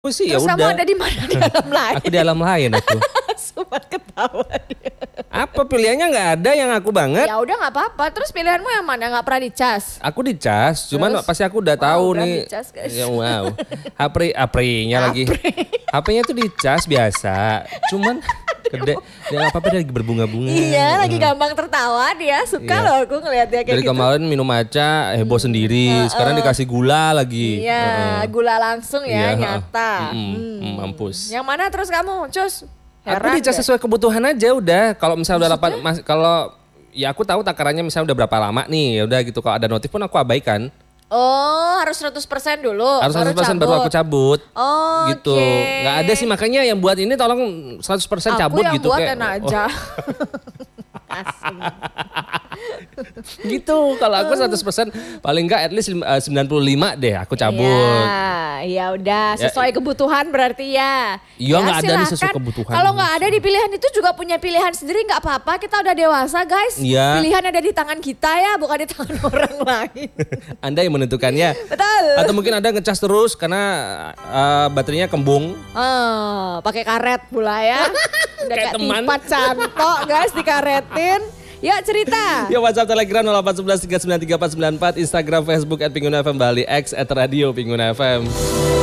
Aku sih ya Terus kamu udah. ada di mana? Di alam lain. Aku di alam lain aku. Sumpah ketawa dia. Apa pilihannya nggak ada yang aku banget? Ya udah nggak apa-apa. Terus pilihanmu yang mana? Nggak pernah dicas? Aku dicas, cuman Terus? pasti aku udah tahu udah nih. dicas, guys. Ya wow. Apri-nya lagi. HP-nya tuh dicas biasa. Cuman gede. Ya apa-apa dia lagi berbunga-bunga. Iya, lagi gampang tertawa dia. Suka Iya. loh aku ngeliat dia kayak Dari gitu. kemarin minum maca heboh sendiri. Sekarang dikasih gula lagi. Iya, gula langsung ya, Iya, nyata. mampus. Yang mana terus kamu, Cus? Aku Heran dicas deh. sesuai kebutuhan aja udah. Kalau misalnya udah 8 kalau ya aku tahu takarannya misalnya udah berapa lama nih. Ya udah gitu kalau ada notif pun aku abaikan. Oh, harus 100% dulu. Harus 100% baru aku cabut. Oh, gitu. oke. Nggak ada sih makanya yang buat ini tolong 100% cabut Aku yang gitu buat kayak. enak aja. Gitu. Kalau aku 100% paling enggak at least 95 deh aku cabut. Iya, ya udah sesuai kebutuhan berarti ya. Iya, nggak ada nih silakan. sesuai kebutuhan. Kalau nggak ada di pilihan itu juga punya pilihan sendiri nggak apa-apa. Kita udah dewasa guys. Iya. Pilihan ada di tangan kita ya, bukan di tangan orang lain. Anda yang menentukannya. Betul. Atau mungkin Anda ngecas terus karena baterainya kembung. Pakai karet pula ya. Udah Kayak kayak teman. tipat cantok guys dikaretin. Ya cerita. Ya WhatsApp Telegram 0811 393 494, Instagram Facebook @pingunfm Bali, X @radio Pingun FM.